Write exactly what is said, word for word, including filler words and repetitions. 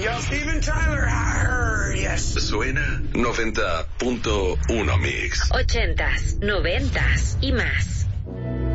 Yo, Steven Tyler, I heard, yes. Suena noventa punto uno Mix. Ochentas, noventas y más.